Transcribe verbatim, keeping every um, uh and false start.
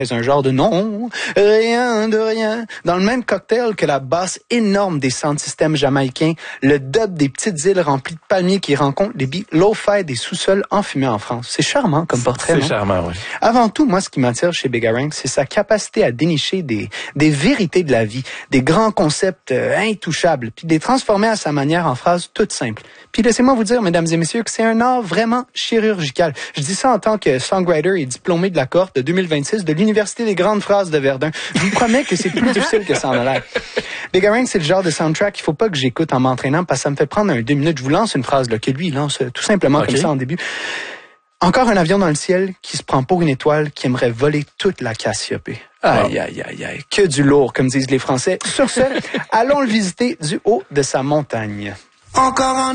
C'est un genre de non, rien de rien. Dans le même cocktail que la basse énorme des sound systems jamaïcains, le dub des petites îles remplies de palmiers qui rencontrent les beats lo-fi des sous-sols enfumés en France. C'est charmant comme portrait, C'est non? charmant, oui. Avant tout, moi, ce qui m'attire chez Bigarang, c'est sa capacité à dénicher des, des vérités de la vie, des grands concepts euh, intouchables, puis de les transformer à sa manière en phrases toutes simples. Puis laissez-moi vous dire, mesdames et messieurs, que c'est un art vraiment chirurgical. Je dis ça en tant que songwriter et diplômé de la cohorte de deux mille vingt-six de l'Université des grandes phrases de Verdun. Je vous promets que c'est plus difficile que ça en a l'air. Bigarang, c'est le genre de soundtrack qu'il faut pas que j'écoute en m'entraînant parce que ça me fait prendre un deux minutes. Je vous lance une phrase là, que lui, il lance tout simplement okay. comme ça en début. Encore un avion dans le ciel qui se prend pour une étoile qui aimerait voler toute la Cassiopée. Aïe, aïe, aïe, aïe. Que du lourd, comme disent les Français. Sur ce, allons le visiter du haut de sa montagne. Encore un